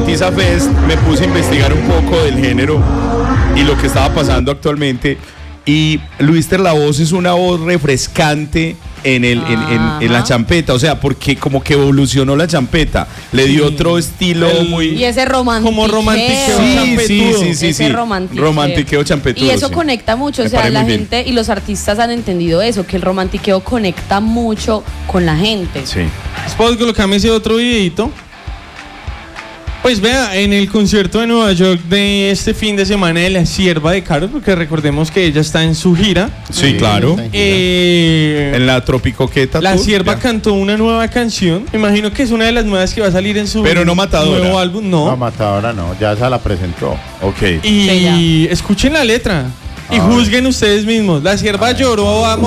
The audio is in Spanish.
Tiza Fest me puse a investigar un poco del género y lo que estaba pasando actualmente. Y Luíster La Voz es una voz refrescante en la champeta, o sea, porque como que evolucionó la champeta, le dio otro estilo muy... Y ese romantiqueo. Como romantiqueo sí. Romantiqueo champetudo. Y eso conecta mucho, o sea, la gente y los artistas han entendido eso, que el romantiqueo conecta mucho con la gente. Sí. ¿Puedo colocarme ese otro videito? Pues vea, en el concierto de Nueva York de este fin de semana de La Sierva de Karol, porque recordemos que ella está en su gira. Sí, claro. En la Tropicoqueta. La Sierva cantó una nueva canción. Me imagino que es una de las nuevas que va a salir en su Pero no Matadora. nuevo álbum. No, Matadora no, ya esa la presentó. Ok. Y escuchen la letra y juzguen ustedes mismos. La Sierva lloró a